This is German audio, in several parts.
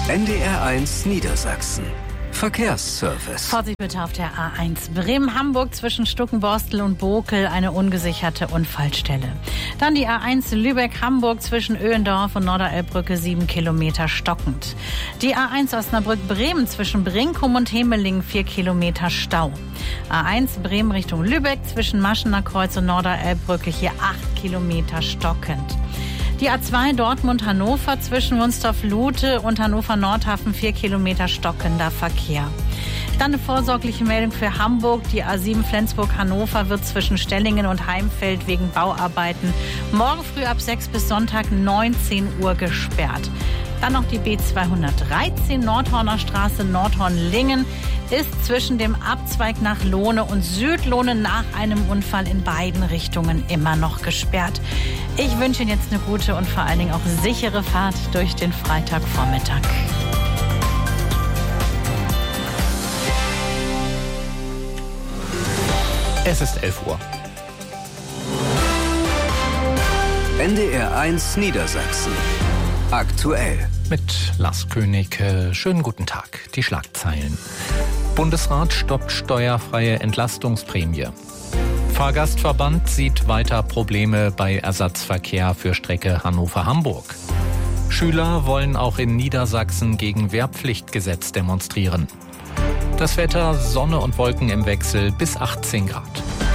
NDR1 Niedersachsen. Verkehrsservice. Vorsicht bitte auf der A1 Bremen-Hamburg zwischen Stuckenborstel und Bokel, eine ungesicherte Unfallstelle. Dann die A1 Lübeck-Hamburg zwischen Öhendorf und Norderelbbrücke 7 Kilometer stockend. Die A1 Osnabrück-Bremen zwischen Brinkum und Hemeling 4 Kilometer Stau. A1 Bremen Richtung Lübeck zwischen Maschener Kreuz und Norderelbbrücke hier 8 Kilometer stockend. Die A2 Dortmund-Hannover zwischen Wunstorf-Lute und Hannover-Nordhafen 4 Kilometer stockender Verkehr. Dann eine vorsorgliche Meldung für Hamburg. Die A7 Flensburg-Hannover wird zwischen Stellingen und Heimfeld wegen Bauarbeiten morgen früh ab 6 bis Sonntag 19 Uhr gesperrt. Dann noch die B213 Nordhorner Straße Nordhorn-Lingen ist zwischen dem Abzweig nach Lohne und Südlohne nach einem Unfall in beiden Richtungen immer noch gesperrt. Ich wünsche Ihnen jetzt eine gute und vor allen Dingen auch sichere Fahrt durch den Freitagvormittag. Es ist 11 Uhr. NDR1 Niedersachsen. Aktuell. Mit Lars König. Schönen guten Tag. Die Schlagzeilen. Bundesrat stoppt steuerfreie Entlastungsprämie. Fahrgastverband sieht weiter Probleme bei Ersatzverkehr für Strecke Hannover-Hamburg. Schüler wollen auch in Niedersachsen gegen Wehrpflichtgesetz demonstrieren. Das Wetter, Sonne und Wolken im Wechsel bis 18 Grad.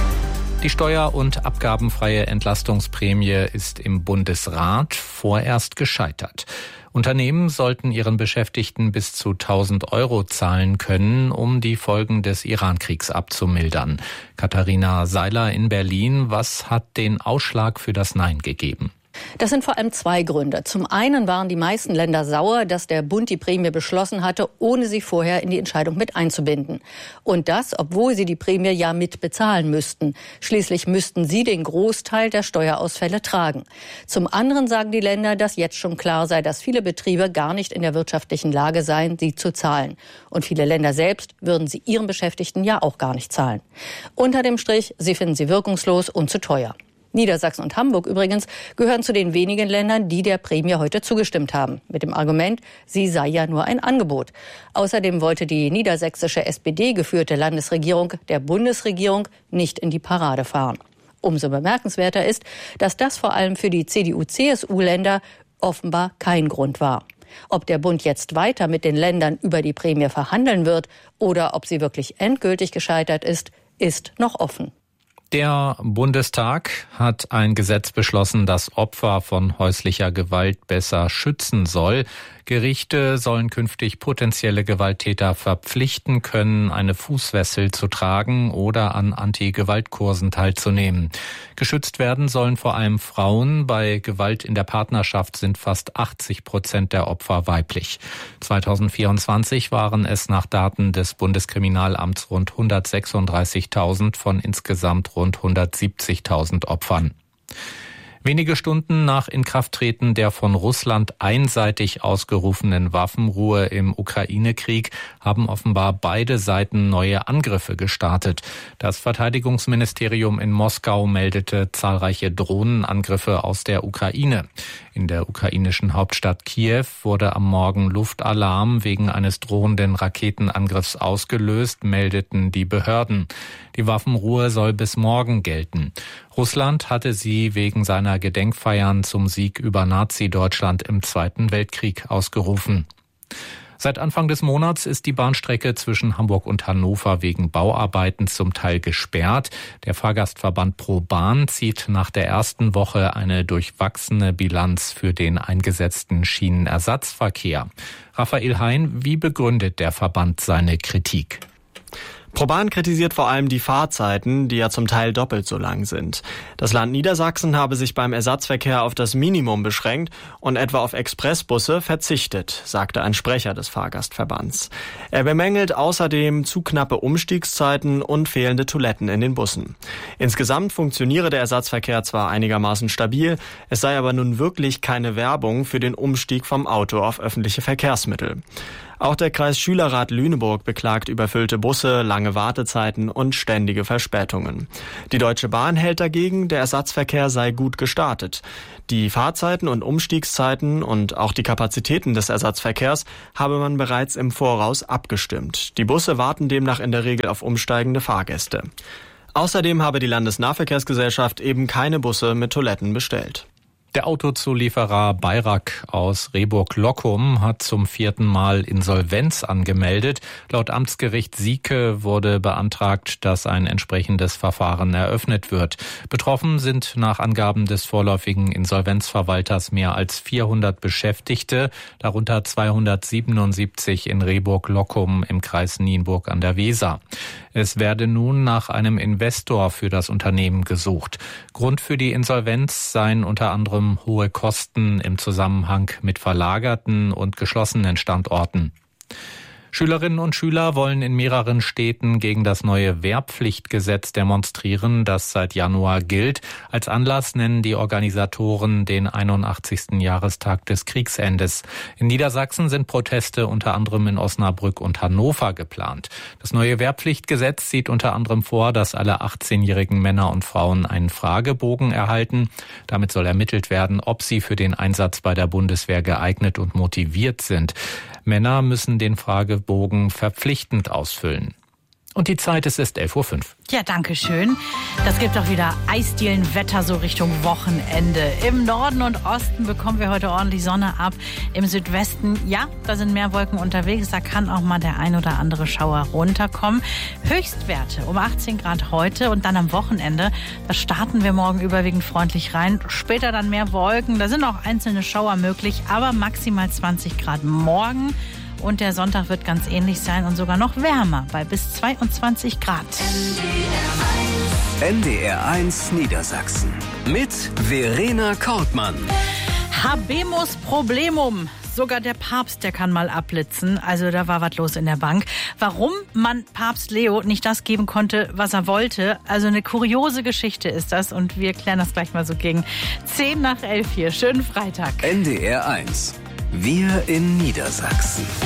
Die steuer- und abgabenfreie Entlastungsprämie ist im Bundesrat vorerst gescheitert. Unternehmen sollten ihren Beschäftigten bis zu 1.000 € zahlen können, um die Folgen des Iran-Kriegs abzumildern. Katharina Seiler in Berlin, was hat den Ausschlag für das Nein gegeben? Das sind vor allem zwei Gründe. Zum einen waren die meisten Länder sauer, dass der Bund die Prämie beschlossen hatte, ohne sie vorher in die Entscheidung mit einzubinden. Und das, obwohl sie die Prämie ja mit bezahlen müssten. Schließlich müssten sie den Großteil der Steuerausfälle tragen. Zum anderen sagen die Länder, dass jetzt schon klar sei, dass viele Betriebe gar nicht in der wirtschaftlichen Lage seien, sie zu zahlen. Und viele Länder selbst würden sie ihren Beschäftigten ja auch gar nicht zahlen. Unter dem Strich, sie finden sie wirkungslos und zu teuer. Niedersachsen und Hamburg übrigens gehören zu den wenigen Ländern, die der Prämie heute zugestimmt haben. Mit dem Argument, sie sei ja nur ein Angebot. Außerdem wollte die niedersächsische SPD-geführte Landesregierung der Bundesregierung nicht in die Parade fahren. Umso bemerkenswerter ist, dass das vor allem für die CDU-CSU-Länder offenbar kein Grund war. Ob der Bund jetzt weiter mit den Ländern über die Prämie verhandeln wird oder ob sie wirklich endgültig gescheitert ist, ist noch offen. Der Bundestag hat ein Gesetz beschlossen, das Opfer von häuslicher Gewalt besser schützen soll. Gerichte sollen künftig potenzielle Gewalttäter verpflichten können, eine Fußfessel zu tragen oder an Anti-Gewalt-Kursen teilzunehmen. Geschützt werden sollen vor allem Frauen. Bei Gewalt in der Partnerschaft sind fast 80% der Opfer weiblich. 2024 waren es nach Daten des Bundeskriminalamts rund 136.000 von insgesamt rund 170.000 Opfern. Wenige Stunden nach Inkrafttreten der von Russland einseitig ausgerufenen Waffenruhe im Ukraine-Krieg haben offenbar beide Seiten neue Angriffe gestartet. Das Verteidigungsministerium in Moskau meldete zahlreiche Drohnenangriffe aus der Ukraine. In der ukrainischen Hauptstadt Kiew wurde am Morgen Luftalarm wegen eines drohenden Raketenangriffs ausgelöst, meldeten die Behörden. Die Waffenruhe soll bis morgen gelten. Russland hatte sie wegen seiner Gedenkfeiern zum Sieg über Nazi-Deutschland im Zweiten Weltkrieg ausgerufen. Seit Anfang des Monats ist die Bahnstrecke zwischen Hamburg und Hannover wegen Bauarbeiten zum Teil gesperrt. Der Fahrgastverband ProBahn zieht nach der ersten Woche eine durchwachsene Bilanz für den eingesetzten Schienenersatzverkehr. Raphael Hein, wie begründet der Verband seine Kritik? ProBahn kritisiert vor allem die Fahrzeiten, die ja zum Teil doppelt so lang sind. Das Land Niedersachsen habe sich beim Ersatzverkehr auf das Minimum beschränkt und etwa auf Expressbusse verzichtet, sagte ein Sprecher des Fahrgastverbands. Er bemängelt außerdem zu knappe Umstiegszeiten und fehlende Toiletten in den Bussen. Insgesamt funktioniere der Ersatzverkehr zwar einigermaßen stabil, es sei aber nun wirklich keine Werbung für den Umstieg vom Auto auf öffentliche Verkehrsmittel. Auch der Kreisschülerrat Lüneburg beklagt überfüllte Busse, lange Wartezeiten und ständige Verspätungen. Die Deutsche Bahn hält dagegen, der Ersatzverkehr sei gut gestartet. Die Fahrzeiten und Umstiegszeiten und auch die Kapazitäten des Ersatzverkehrs habe man bereits im Voraus abgestimmt. Die Busse warten demnach in der Regel auf umsteigende Fahrgäste. Außerdem habe die Landesnahverkehrsgesellschaft eben keine Busse mit Toiletten bestellt. Der Autozulieferer Bayrak aus Rehburg-Lockum hat zum 4. Mal Insolvenz angemeldet. Laut Amtsgericht Sieke wurde beantragt, dass ein entsprechendes Verfahren eröffnet wird. Betroffen sind nach Angaben des vorläufigen Insolvenzverwalters mehr als 400 Beschäftigte, darunter 277 in Rehburg-Lockum im Kreis Nienburg an der Weser. Es werde nun nach einem Investor für das Unternehmen gesucht. Grund für die Insolvenz seien unter anderem hohe Kosten im Zusammenhang mit verlagerten und geschlossenen Standorten. Schülerinnen und Schüler wollen in mehreren Städten gegen das neue Wehrpflichtgesetz demonstrieren, das seit Januar gilt. Als Anlass nennen die Organisatoren den 81. Jahrestag des Kriegsendes. In Niedersachsen sind Proteste unter anderem in Osnabrück und Hannover geplant. Das neue Wehrpflichtgesetz sieht unter anderem vor, dass alle 18-jährigen Männer und Frauen einen Fragebogen erhalten. Damit soll ermittelt werden, ob sie für den Einsatz bei der Bundeswehr geeignet und motiviert sind. Männer müssen den Fragebogen verpflichtend ausfüllen. Und die Zeit ist 11:05 Uhr. Ja, danke schön. Das gibt doch wieder Eisdielenwetter so Richtung Wochenende. Im Norden und Osten bekommen wir heute ordentlich Sonne ab. Im Südwesten, ja, da sind mehr Wolken unterwegs. Da kann auch mal der ein oder andere Schauer runterkommen. Höchstwerte um 18 Grad heute und dann am Wochenende. Da starten wir morgen überwiegend freundlich rein. Später dann mehr Wolken. Da sind auch einzelne Schauer möglich, aber maximal 20 Grad morgen. Und der Sonntag wird ganz ähnlich sein und sogar noch wärmer, bei bis 22 Grad. NDR1 Niedersachsen mit Verena Kortmann. Habemus Problemum. Sogar der Papst, der kann mal abblitzen. Also da war was los in der Bank. Warum man Papst Leo nicht das geben konnte, was er wollte, also eine kuriose Geschichte ist das. Und wir klären das gleich mal so gegen 10:10 hier. Schönen Freitag. NDR1. Wir in Niedersachsen.